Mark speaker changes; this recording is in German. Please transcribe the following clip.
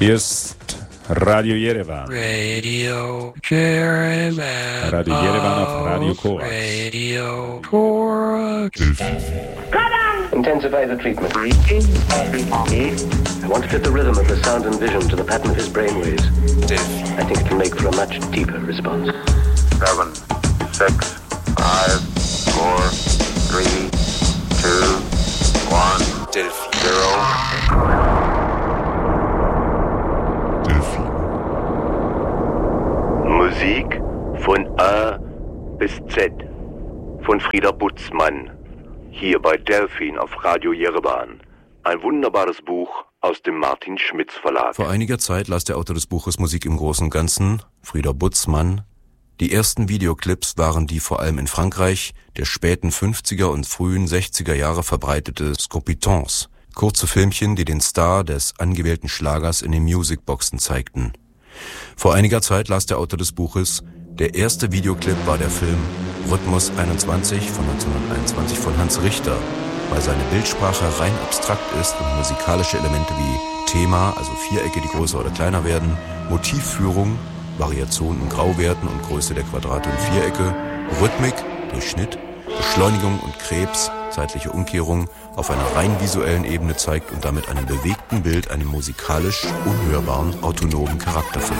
Speaker 1: Hier ist Radio Yerevan.
Speaker 2: Radio Yerevan.
Speaker 1: Radio Yerevan auf Radio Korax.
Speaker 2: Radio Korax.
Speaker 3: Intensify the treatment. I want to fit the rhythm of the sound and vision to the pattern of his brainwaves. I think it can make for a much deeper response.
Speaker 4: 7, 6, 5, 4, 3, 2, 1, 0.
Speaker 5: Musik von A bis Z von Frieder Butzmann, hier bei Delphin auf Radio Yerevan. Ein wunderbares Buch aus dem Martin Schmitz Verlag.
Speaker 6: Vor einiger Zeit las der Autor des Buches Musik im Großen und Ganzen, Frieder Butzmann. Die ersten Videoclips waren die vor allem in Frankreich der späten 50er und frühen 60er Jahre verbreitete Scopitons, kurze Filmchen, die den Star des angewählten Schlagers in den Musicboxen zeigten. Vor einiger Zeit las der Autor des Buches, der erste Videoclip war der Film Rhythmus 21 von 1921 von Hans Richter, weil seine Bildsprache rein abstrakt ist und musikalische Elemente wie Thema, also Vierecke, die größer oder kleiner werden, Motivführung, Variation in Grauwerten und Größe der Quadrate und Vierecke, Rhythmik durch Schnitt, Beschleunigung und Krebs, zeitliche Umkehrung auf einer rein visuellen Ebene zeigt und damit einem bewegten Bild einen musikalisch unhörbaren, autonomen Charakter verlieh.